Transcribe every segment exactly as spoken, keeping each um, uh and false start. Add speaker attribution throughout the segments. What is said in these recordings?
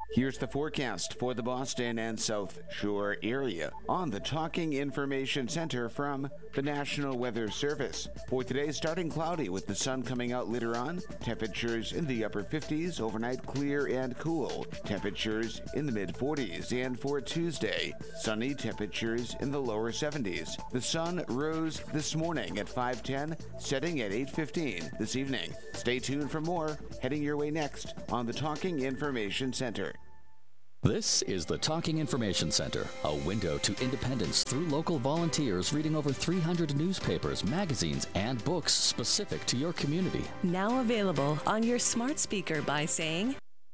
Speaker 1: Here's the forecast for the Boston and South Shore area on the Talking Information Center from the National Weather Service. For today, starting cloudy with the sun coming out later on. Temperatures in the upper fifties, overnight clear and cool. Temperatures in the mid forties. And for Tuesday, sunny, temperatures in the lower seventies. The sun rose this morning at five ten, setting at eight fifteen this evening. Stay tuned for more, heading your way next on the Talking Information Center.
Speaker 2: This is the Talking Information Center, a window to independence through local volunteers reading over three hundred newspapers, magazines, and books specific to your community.
Speaker 3: Now available on your smart speaker by saying...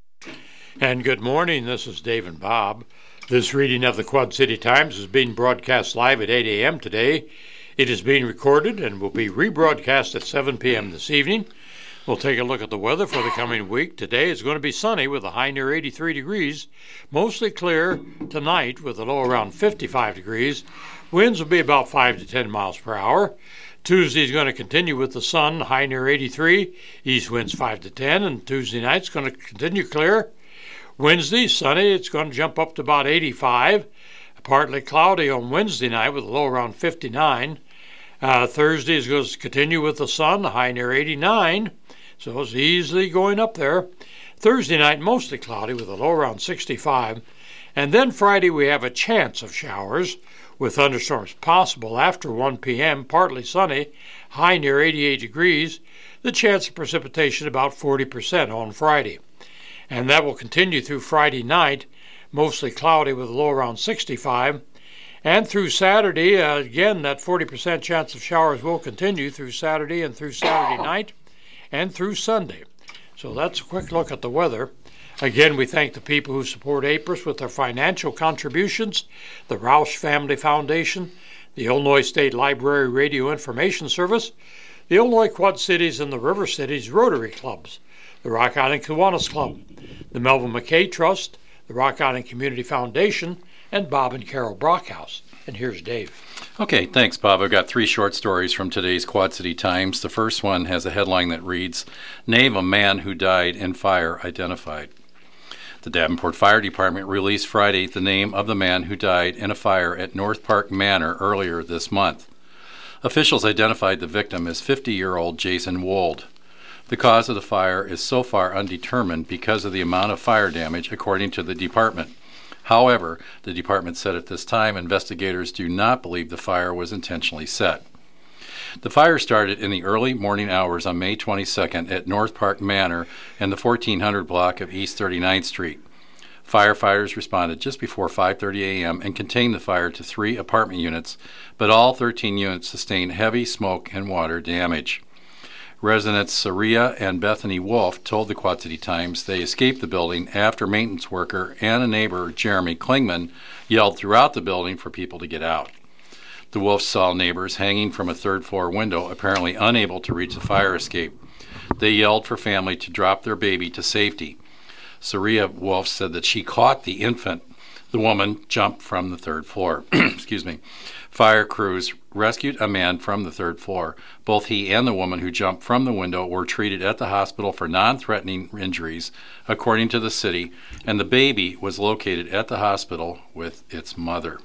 Speaker 4: And good morning, this is Dave and Bob. This reading of the Quad City Times is being broadcast live at eight a.m. today. It is being recorded and will be rebroadcast at seven p.m. this evening. We'll take a look at the weather for the coming week. Today is going to be sunny with a high near eighty-three degrees. Mostly clear tonight with a low around fifty-five degrees. Winds will be about five to ten miles per hour. Tuesday is going to continue with the sun, high near eighty-three. East winds five to ten. And Tuesday night is going to continue clear. Wednesday, sunny. It's going to jump up to about eighty-five. Partly cloudy on Wednesday night with a low around fifty-nine. Uh, Thursday is going to continue with the sun, high near eighty-nine. So it's easily going up there. Thursday night, mostly cloudy with a low around sixty-five. And then Friday, we have a chance of showers with thunderstorms possible after one p.m., partly sunny, high near eighty-eight degrees. The chance of precipitation about forty percent on Friday. And that will continue through Friday night, mostly cloudy with a low around sixty-five. And through Saturday, uh, again, that forty percent chance of showers will continue through Saturday and through Saturday night. And through Sunday. So that's a quick look at the weather. Again, we thank the people who support A P R S with their financial contributions, the Roush Family Foundation, the Illinois State Library Radio Information Service, the Illinois Quad Cities and the River Cities Rotary Clubs, the Rock Island Kiwanis Club, the Melvin McKay Trust, the Rock Island Community Foundation, and Bob and Carol Brockhouse. And here's Dave.
Speaker 5: Okay, thanks, Bob. I've got three short stories from today's Quad City Times. The first one has a headline that reads, Name a man who died in fire identified. The Davenport Fire Department released Friday the name of the man who died in a fire at North Park Manor earlier this month. Officials identified the victim as fifty-year-old Jason Wold. The cause of the fire is so far undetermined because of the amount of fire damage, according to the department. However, the department said at this time investigators do not believe the fire was intentionally set. The fire started in the early morning hours on May twenty-second at North Park Manor and the fourteen hundred block of East thirty-ninth Street. Firefighters responded just before five thirty a.m. and contained the fire to three apartment units, but all thirteen units sustained heavy smoke and water damage. Residents Saria and Bethany Wolf told the Quad City Times they escaped the building after maintenance worker and a neighbor, Jeremy Klingman, yelled throughout the building for people to get out. The Wolfs saw neighbors hanging from a third-floor window, apparently unable to reach the fire escape. They yelled for family to drop their baby to safety. Saria Wolf said that she caught the infant. The woman jumped from the third floor. Excuse me. Fire crews rescued a man from the third floor. Both he and the woman who jumped from the window were treated at the hospital for non-threatening injuries, according to the city, and the baby was located at the hospital with its mother.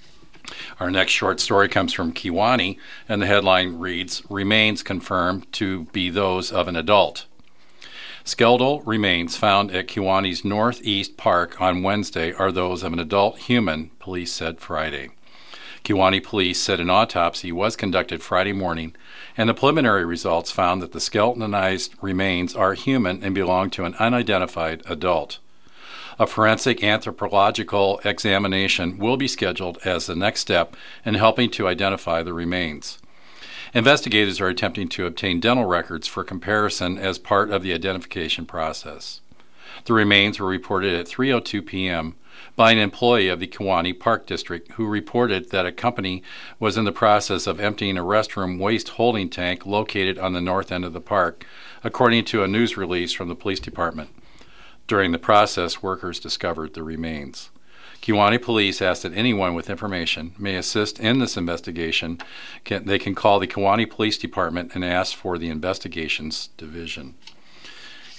Speaker 5: Our next short story comes from Kewanee, and the headline reads, Remains confirmed to be those of an adult. Skeletal remains found at Kewanee's Northeast Park on Wednesday are those of an adult human, police said Friday. Kewanee police said an autopsy was conducted Friday morning, and the preliminary results found that the skeletonized remains are human and belong to an unidentified adult. A forensic anthropological examination will be scheduled as the next step in helping to identify the remains. Investigators are attempting to obtain dental records for comparison as part of the identification process. The remains were reported at three oh two p.m. by an employee of the Kewanee Park District who reported that a company was in the process of emptying a restroom waste holding tank located on the north end of the park, according to a news release from the police department. During the process, workers discovered the remains. Kewanee police asked that anyone with information may assist in this investigation. Can, they can call the Kewanee Police Department and ask for the Investigations Division.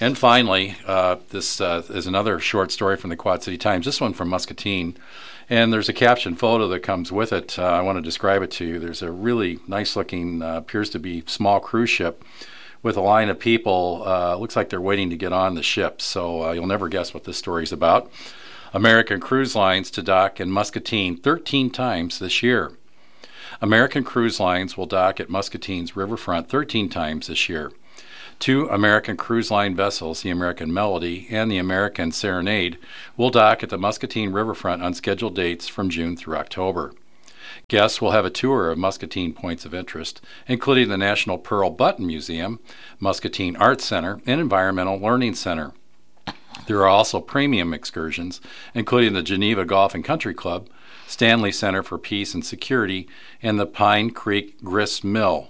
Speaker 5: And finally, uh, this uh, is another short story from the Quad City Times, this one from Muscatine. And there's a caption photo that comes with it. Uh, I want to describe it to you. There's a really nice-looking, uh, appears to be small cruise ship with a line of people. Uh, looks like they're waiting to get on the ship. So uh, you'll never guess what this story's about. American Cruise Lines to dock in Muscatine thirteen times this year. American Cruise Lines will dock at Muscatine's riverfront thirteen times this year. Two American Cruise Line vessels, the American Melody and the American Serenade, will dock at the Muscatine riverfront on scheduled dates from June through October. Guests will have a tour of Muscatine points of interest, including the National Pearl Button Museum, Muscatine Arts Center, and Environmental Learning Center. There are also premium excursions, including the Geneva Golf and Country Club, Stanley Center for Peace and Security, and the Pine Creek Grist Mill.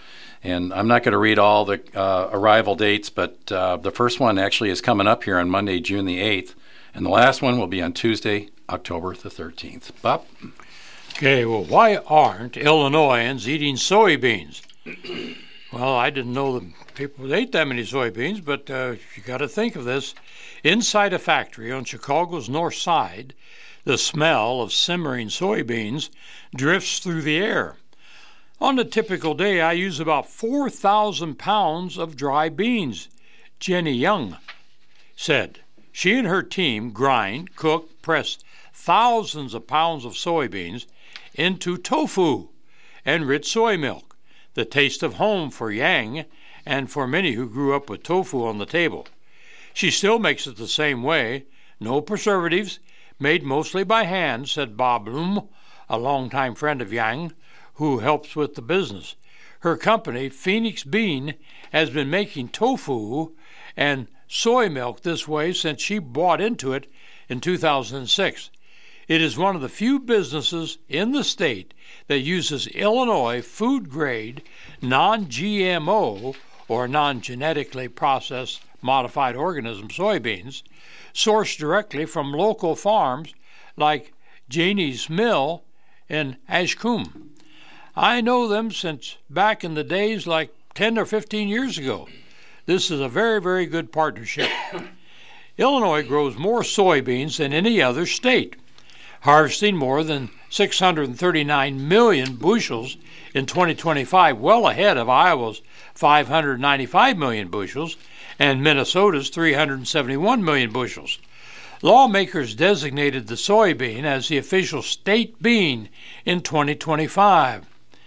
Speaker 5: And I'm not going to read all the uh, arrival dates, but uh, the first one actually is coming up here on Monday, June the eighth, and the last one will be on Tuesday, October the thirteenth. Bob?
Speaker 4: Okay, well, why aren't Illinoisans eating soybeans? Well, I didn't know that people ate that many soybeans, but uh, you got to think of this. Inside a factory on Chicago's north side, the smell of simmering soybeans drifts through the air. On a typical day, I use about four thousand pounds of dry beans, Jenny Young said. She and her team grind, cook, press thousands of pounds of soybeans into tofu and rich soy milk, the taste of home for Yang and for many who grew up with tofu on the table. She still makes it the same way, no preservatives, made mostly by hand, said Bob Bloom, a longtime friend of Yang, who helps with the business. Her company, Phoenix Bean, has been making tofu and soy milk this way since she bought into it in two thousand six. It is one of the few businesses in the state that uses Illinois food-grade, non-G M O, or non-genetically processed modified organism soybeans, sourced directly from local farms like Janie's Mill in Ashcombe. I know them since back in the days like ten or fifteen years ago. This is a very, very good partnership. Illinois grows more soybeans than any other state, harvesting more than six hundred thirty-nine million bushels in twenty twenty-five, well ahead of Iowa's five hundred ninety-five million bushels and Minnesota's three hundred seventy-one million bushels. Lawmakers designated the soybean as the official state bean in twenty twenty-five.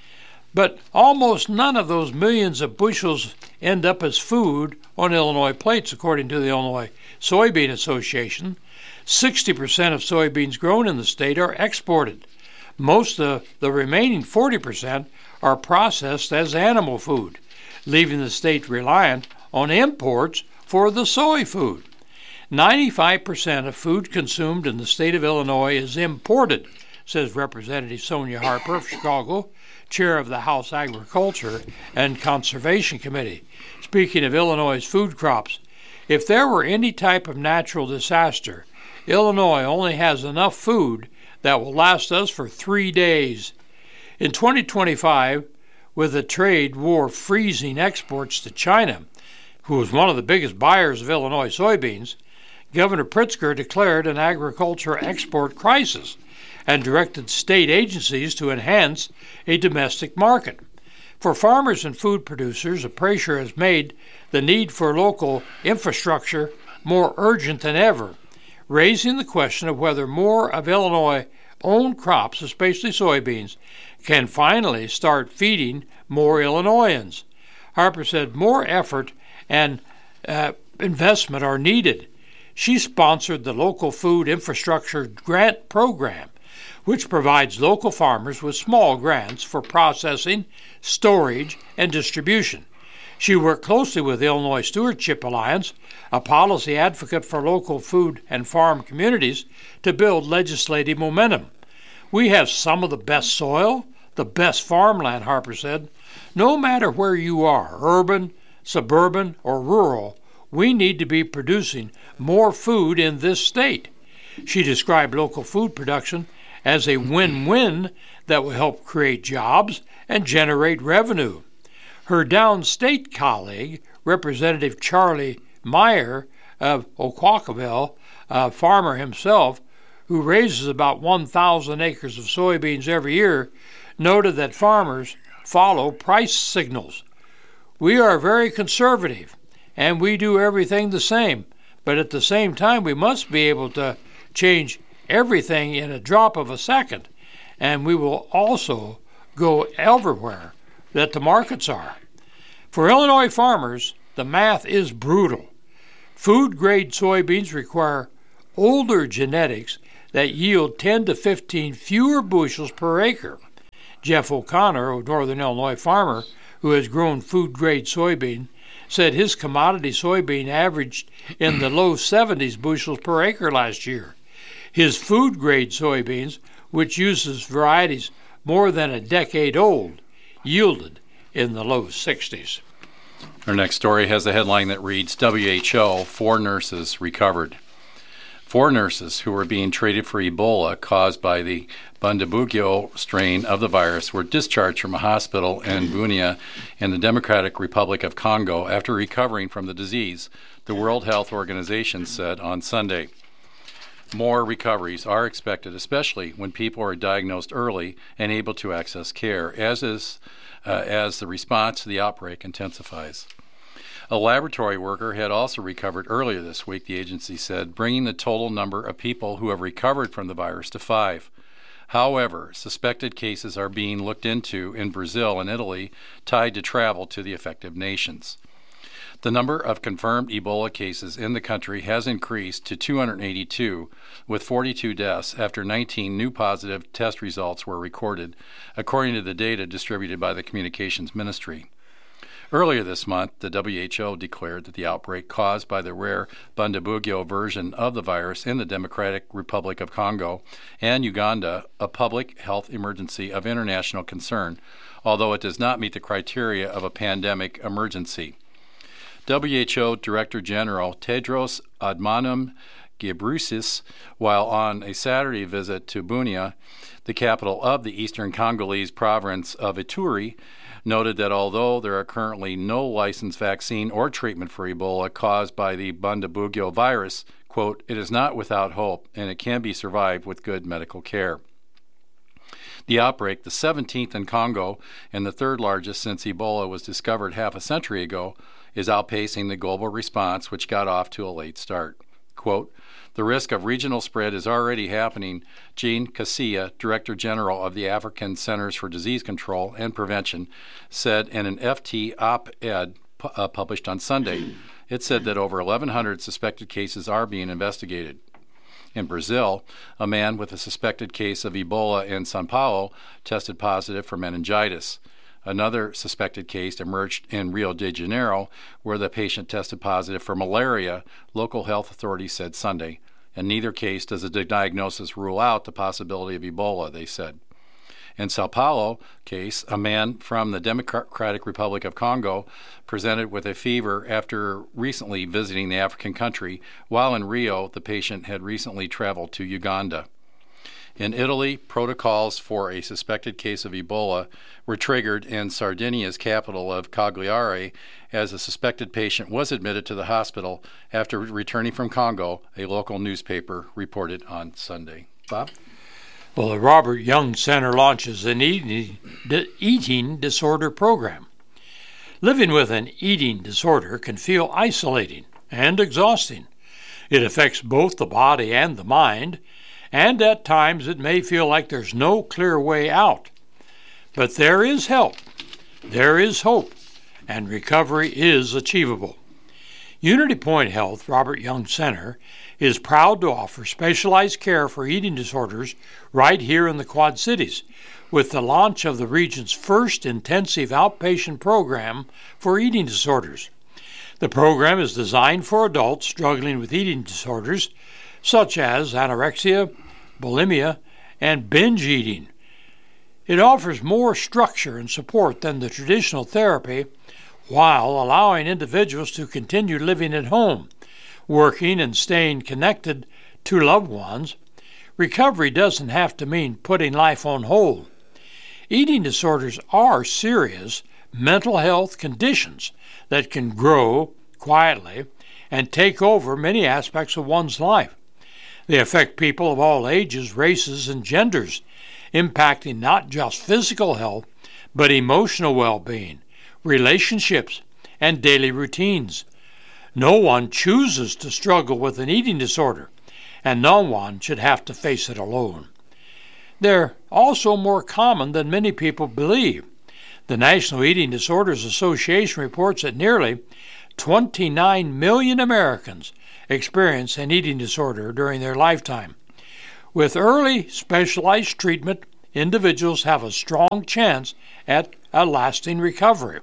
Speaker 4: But almost none of those millions of bushels end up as food on Illinois plates, according to the Illinois Soybean Association. sixty percent of soybeans grown in the state are exported. Most of the remaining forty percent are processed as animal food, leaving the state reliant on imports for the soy food. ninety-five percent of food consumed in the state of Illinois is imported, says Representative Sonia Harper of Chicago, chair of the House Agriculture and Conservation Committee. Speaking of Illinois' food crops, if there were any type of natural disaster, Illinois only has enough food that will last us for three days. In twenty twenty-five, with the trade war freezing exports to China, who was one of the biggest buyers of Illinois soybeans, Governor Pritzker declared an agriculture export crisis and directed state agencies to enhance a domestic market. For farmers and food producers, the pressure has made the need for local infrastructure more urgent than ever, raising the question of whether more of Illinois' own crops, especially soybeans, can finally start feeding more Illinoisans. Harper said more effort and uh, investment are needed. She sponsored the Local Food Infrastructure Grant Program, which provides local farmers with small grants for processing, storage, and distribution. She worked closely with the Illinois Stewardship Alliance, a policy advocate for local food and farm communities, to build legislative momentum. We have some of the best soil, the best farmland, Harper said. No matter where you are, urban, suburban, or rural, we need to be producing more food in this state. She described local food production as a win-win that will help create jobs and generate revenue. Her downstate colleague, Representative Charlie Meyer of Oquawkaville, a farmer himself who raises about one thousand acres of soybeans every year, noted that farmers follow price signals. We are very conservative, and we do everything the same, but at the same time we must be able to change everything in a drop of a second, and we will also go everywhere that the markets are. For Illinois farmers, the math is brutal. Food-grade soybeans require older genetics that yield ten to fifteen fewer bushels per acre. Jeff O'Connor, a Northern Illinois farmer who has grown food-grade soybean, said his commodity soybean averaged in the low seventies bushels per acre last year. His food-grade soybeans, which uses varieties more than a decade old, yielded in the low sixties.
Speaker 5: Our next story has a headline that reads, W H O, four nurses recovered. Four nurses who were being treated for Ebola caused by the Bundibugyo strain of the virus were discharged from a hospital in Bunia in the Democratic Republic of Congo after recovering from the disease, the World Health Organization said on Sunday. More recoveries are expected, especially when people are diagnosed early and able to access care, as is uh, as the response to the outbreak intensifies. A laboratory worker had also recovered earlier this week, the agency said, bringing the total number of people who have recovered from the virus to five. However, suspected cases are being looked into in Brazil and Italy, tied to travel to the affected nations. The number of confirmed Ebola cases in the country has increased to two hundred eighty-two, with forty-two deaths after nineteen new positive test results were recorded, according to the data distributed by the Communications Ministry. Earlier this month, the W H O declared that the outbreak caused by the rare Bundibugyo version of the virus in the Democratic Republic of Congo and Uganda a public health emergency of international concern, although it does not meet the criteria of a pandemic emergency. W H O Director General Tedros Adhanom Ghebreyesus, while on a Saturday visit to Bunia, the capital of the eastern Congolese province of Ituri, noted that although there are currently no licensed vaccine or treatment for Ebola caused by the Bundibugyo virus, quote, it is not without hope and it can be survived with good medical care. The outbreak, the seventeenth in Congo and the third largest since Ebola was discovered half a century ago, is outpacing the global response, which got off to a late start. Quote, the risk of regional spread is already happening, Jean Casilla, Director General of the African Centers for Disease Control and Prevention, said in an F T op-ed pu- uh, published on Sunday. It said that over eleven hundred suspected cases are being investigated. In Brazil, a man with a suspected case of Ebola in São Paulo tested positive for meningitis. Another suspected case emerged in Rio de Janeiro, where the patient tested positive for malaria, local health authorities said Sunday. In neither case does the diagnosis rule out the possibility of Ebola, they said. In Sao Paulo case, a man from the Democratic Republic of Congo presented with a fever after recently visiting the African country, while in Rio, the patient had recently traveled to Uganda. In Italy, protocols for a suspected case of Ebola were triggered in Sardinia's capital of Cagliari as a suspected patient was admitted to the hospital after returning from Congo, a local newspaper reported on Sunday. Bob?
Speaker 4: Well, the Robert Young Center launches an eating, eating disorder program. Living with an eating disorder can feel isolating and exhausting. It affects both the body and the mind, and at times it may feel like there's no clear way out. But there is help, there is hope, and recovery is achievable. Unity Point Health Robert Young Center is proud to offer specialized care for eating disorders right here in the Quad Cities, with the launch of the region's first intensive outpatient program for eating disorders. The program is designed for adults struggling with eating disorders such as anorexia, bulimia, and binge eating. It offers more structure and support than the traditional therapy, while allowing individuals to continue living at home, working and staying connected to loved ones. Recovery doesn't have to mean putting life on hold. Eating disorders are serious mental health conditions that can grow quietly and take over many aspects of one's life. They affect people of all ages, races, and genders, impacting not just physical health, but emotional well-being, relationships, and daily routines. No one chooses to struggle with an eating disorder, and no one should have to face it alone. They're also more common than many people believe. The National Eating Disorders Association reports that nearly twenty-nine million Americans experience an eating disorder during their lifetime. With early specialized treatment, individuals have a strong chance at a lasting recovery.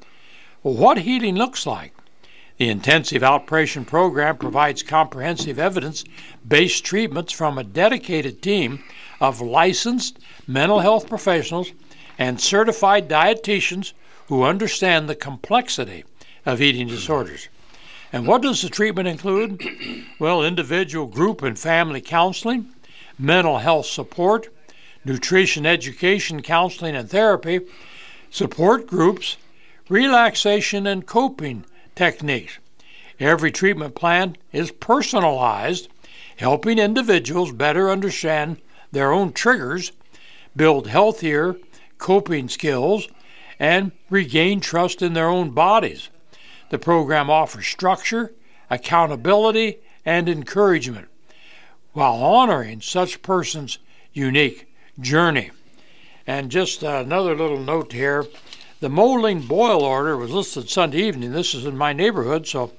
Speaker 4: Well, what healing looks like. The intensive outpatient program provides comprehensive evidence-based treatments from a dedicated team of licensed mental health professionals and certified dietitians who understand the complexity of eating disorders. And what does the treatment include? Well, individual, group, and family counseling, mental health support, nutrition education, counseling and therapy, support groups, relaxation and coping techniques. Every treatment plan is personalized, helping individuals better understand their own triggers, build healthier coping skills, and regain trust in their own bodies. The program offers structure, accountability, and encouragement, while honoring such person's unique journey. And just another little note here, the Moline boil order was listed Sunday evening. This is in my neighborhood, so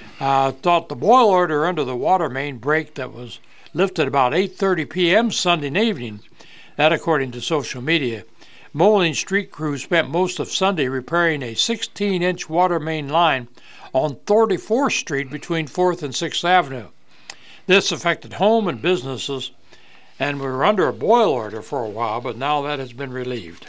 Speaker 4: I uh, thought the boil order under the water main break that was lifted about eight thirty p.m. Sunday evening, that according to social media. Moline street crews spent most of Sunday repairing a sixteen-inch water main line on thirty-fourth Street between fourth and sixth Avenue. This affected home and businesses, and we were under a boil order for a while, but now that has been relieved.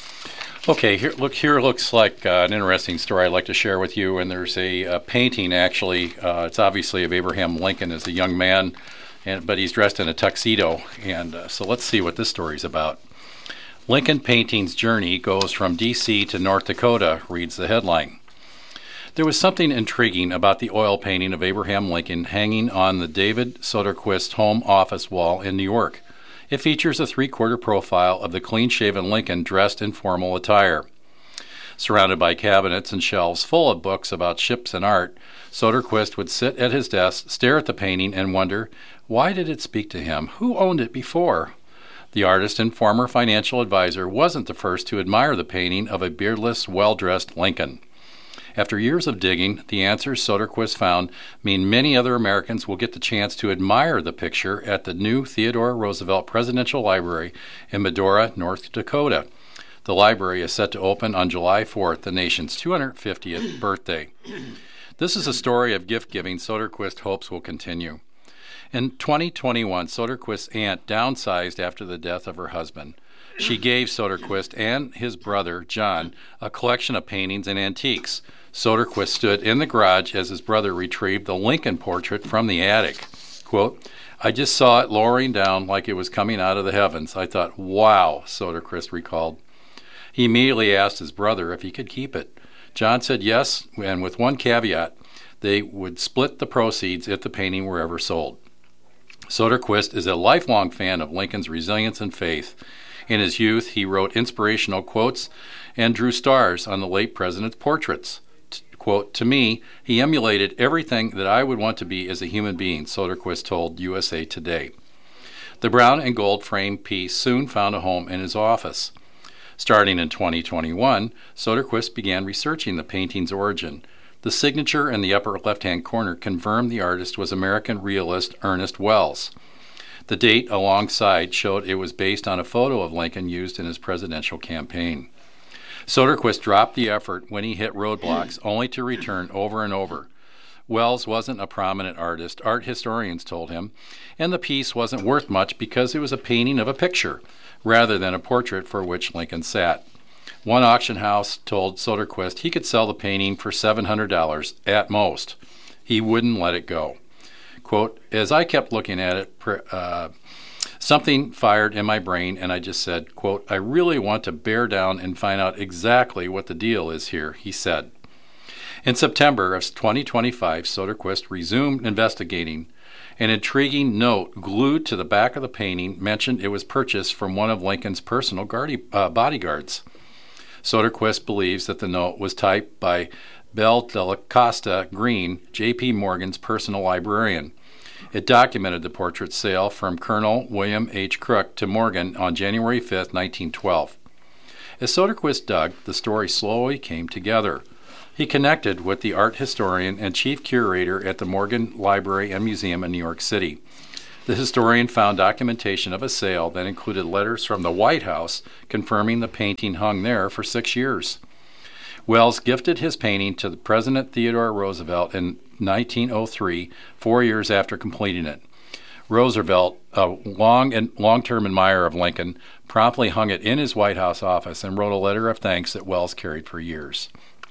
Speaker 5: Okay, here look here looks like uh, an interesting story I'd like to share with you. And there's a, a painting, actually. Uh, it's obviously of Abraham Lincoln as a young man, and but he's dressed in a tuxedo. And uh, so let's see what this story's about. Lincoln Painting's journey goes from D C to North Dakota, reads the headline. There was something intriguing about the oil painting of Abraham Lincoln hanging on the David Soderquist home office wall in New York. It features a three-quarter profile of the clean-shaven Lincoln dressed in formal attire. Surrounded by cabinets and shelves full of books about ships and art, Soderquist would sit at his desk, stare at the painting, and wonder, why did it speak to him? Who owned it before? The artist and former financial advisor wasn't the first to admire the painting of a beardless, well-dressed Lincoln. After years of digging, the answers Soderquist found mean many other Americans will get the chance to admire the picture at the new Theodore Roosevelt Presidential Library in Medora, North Dakota. The library is set to open on July fourth, the nation's two hundred fiftieth birthday. This is a story of gift-giving Soderquist hopes will continue. In twenty twenty-one, Soderquist's aunt downsized after the death of her husband. She gave Soderquist and his brother, John, a collection of paintings and antiques. Soderquist stood in the garage as his brother retrieved the Lincoln portrait from the attic. Quote, I just saw it lowering down like it was coming out of the heavens. I thought, wow, Soderquist recalled. He immediately asked his brother if he could keep it. John said yes, and with one caveat, they would split the proceeds if the painting were ever sold. Soderquist is a lifelong fan of Lincoln's resilience and faith. In his youth, he wrote inspirational quotes and drew stars on the late president's portraits. T- quote, to me, he emulated everything that I would want to be as a human being, Soderquist told U S A Today. The brown and gold framed piece soon found a home in his office. Starting in twenty twenty-one, Soderquist began researching the painting's origin. The signature in the upper left-hand corner confirmed the artist was American realist Ernest Wells. The date alongside showed it was based on a photo of Lincoln used in his presidential campaign. Soderquist dropped the effort when he hit roadblocks, only to return over and over. Wells wasn't a prominent artist, art historians told him, and the piece wasn't worth much because it was a painting of a picture, rather than a portrait for which Lincoln sat. One auction house told Soderquist he could sell the painting for seven hundred dollars at most. He wouldn't let it go. Quote, as I kept looking at it, uh, something fired in my brain, and I just said, quote, I really want to bear down and find out exactly what the deal is here, he said. In September of twenty twenty-five, Soderquist resumed investigating. An intriguing note glued to the back of the painting mentioned it was purchased from one of Lincoln's personal guardi- uh, bodyguards. Soderquist believes that the note was typed by Belle de Costa Green, J P. Morgan's personal librarian. It documented the portrait's sale from Colonel William H. Crook to Morgan on January fifth, nineteen twelve. As Soderquist dug, the story slowly came together. He connected with the art historian and chief curator at the Morgan Library and Museum in New York City. The historian found documentation of a sale that included letters from the White House confirming the painting hung there for six years. Wells gifted his painting to President Theodore Roosevelt in nineteen oh three, four years after completing it. Roosevelt, a long and long-term admirer of Lincoln, promptly hung it in his White House office and wrote a letter of thanks that Wells carried for years.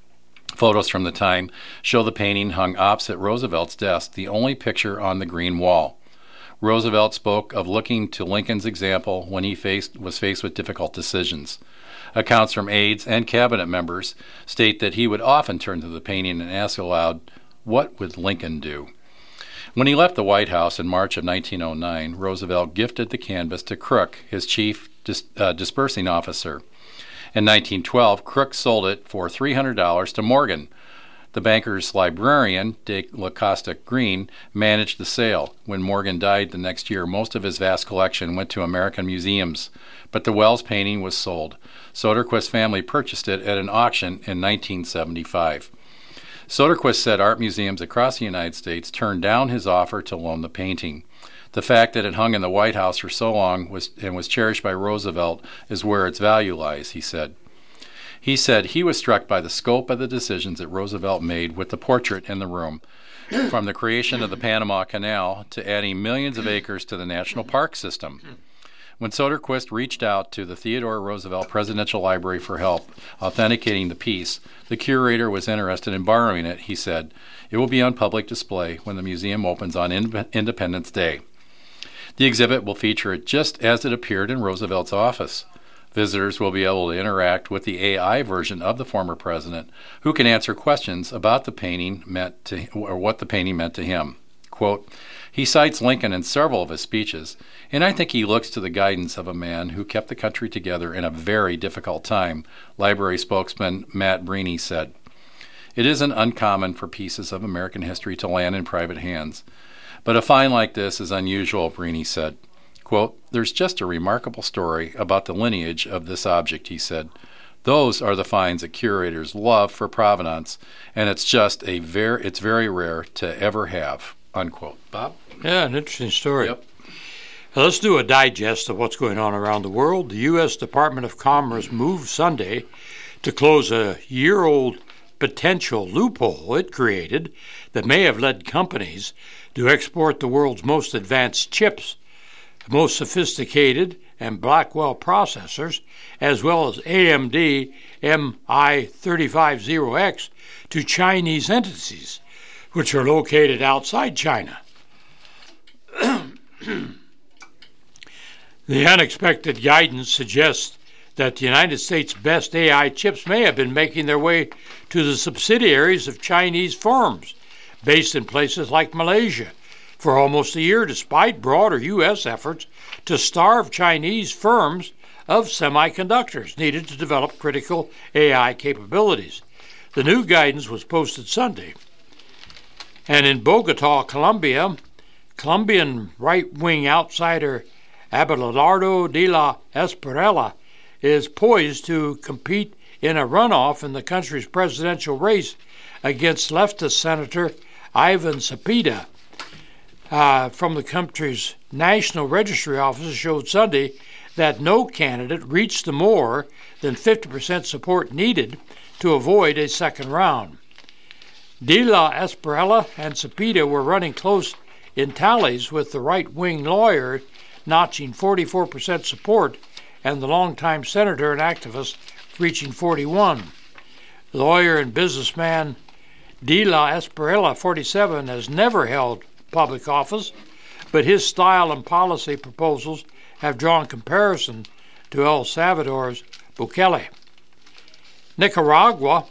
Speaker 5: Photos from the time show the painting hung opposite Roosevelt's desk, the only picture on the green wall. Roosevelt spoke of looking to Lincoln's example when he faced, was faced with difficult decisions. Accounts from aides and cabinet members state that he would often turn to the painting and ask aloud, "What would Lincoln do?" When he left the White House in March of nineteen oh nine, Roosevelt gifted the canvas to Crook, his chief dis- uh, dispersing officer. In nineteen twelve, Crook sold it for three hundred dollars to Morgan. The banker's librarian, de La Costa Green, managed the sale. When Morgan died the next year, most of his vast collection went to American museums, but the Wells painting was sold. Soderquist's family purchased it at an auction in nineteen seventy-five. Soderquist said art museums across the United States turned down his offer to loan the painting. The fact that it hung in the White House for so long was, and was cherished by Roosevelt is where its value lies, he said. He said he was struck by the scope of the decisions that Roosevelt made with the portrait in the room, from the creation of the Panama Canal to adding millions of acres to the national park system. When Soderquist reached out to the Theodore Roosevelt Presidential Library for help authenticating the piece, the curator was interested in borrowing it, he said. It will be on public display when the museum opens on Independence Day. The exhibit will feature it just as it appeared in Roosevelt's office. Visitors will be able to interact with the A I version of the former president, who can answer questions about the painting meant to, or what the painting meant to him. Quote, he cites Lincoln in several of his speeches, and I think he looks to the guidance of a man who kept the country together in a very difficult time, library spokesman Matt Breeney said. It isn't uncommon for pieces of American history to land in private hands, but a find like this is unusual, Breeney said. Quote, there's just a remarkable story about the lineage of this object, he said. Those are the finds that curators love for provenance, and it's just a very, it's very rare to ever have, unquote. Bob?
Speaker 4: Yeah, an interesting story.
Speaker 5: Yep.
Speaker 4: Now, let's do a digest of what's going on around the world. The U S Department of Commerce moved Sunday to close a year-old potential loophole it created that may have led companies to export the world's most advanced chips, the most sophisticated and Blackwell processors, as well as A M D M I three five zero X, to Chinese entities, which are located outside China. The unexpected guidance suggests that the United States' best A I chips may have been making their way to the subsidiaries of Chinese firms based in places like Malaysia for almost a year, despite broader U S efforts to starve Chinese firms of semiconductors needed to develop critical A I capabilities. The new guidance was posted Sunday. And in Bogota, Colombia, Colombian right-wing outsider Abelardo de la Espriella is poised to compete in a runoff in the country's presidential race against leftist Senator Ivan Cepeda. Uh, from the country's National Registry Office showed Sunday that no candidate reached the more than fifty percent support needed to avoid a second round. De la Espriella and Cepeda were running close in tallies, with the right-wing lawyer notching forty-four percent support and the longtime senator and activist reaching forty-one. Lawyer and businessman De la Espriella, forty-seven, has never held public office, but his style and policy proposals have drawn comparison to El Salvador's Bukele. Nicaragua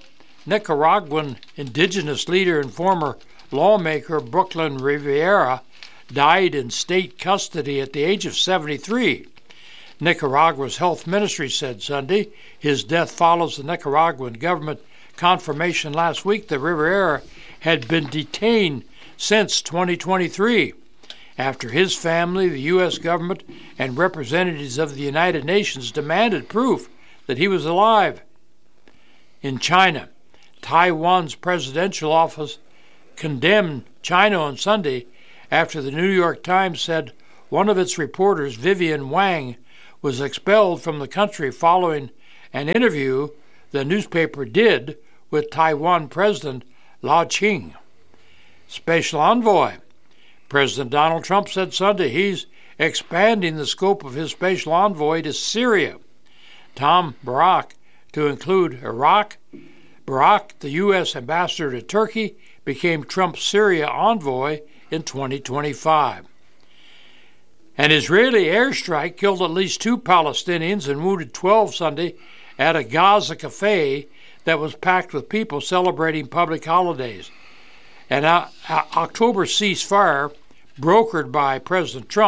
Speaker 4: Nicaraguan indigenous leader and former lawmaker Brooklyn Rivera died in state custody at the age of seventy-three. Nicaragua's health ministry said Sunday his death follows the Nicaraguan government confirmation last week that Rivera had been detained since twenty twenty-three after his family, the U S government, and representatives of the United Nations demanded proof that he was alive. In China, Taiwan's presidential office condemned China on Sunday after the New York Times said one of its reporters, Vivian Wang, was expelled from the country following an interview the newspaper did with Taiwan President Lau Ching. Special envoy President Donald Trump said Sunday he's expanding the scope of his special envoy to Syria. Tom Barak to include Iraq. Barak, the U S ambassador to Turkey, became Trump's Syria envoy in twenty twenty-five. An Israeli airstrike killed at least two Palestinians and wounded twelve Sunday at a Gaza cafe that was packed with people celebrating public holidays. An uh, October ceasefire brokered by President Trump